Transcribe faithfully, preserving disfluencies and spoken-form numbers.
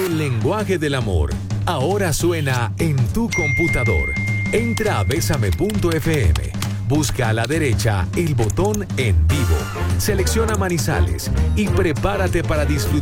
El lenguaje del amor ahora suena en tu computador. Entra a besame punto f m. Busca a la derecha el botón En Vivo. Selecciona Manizales y prepárate para disfrutar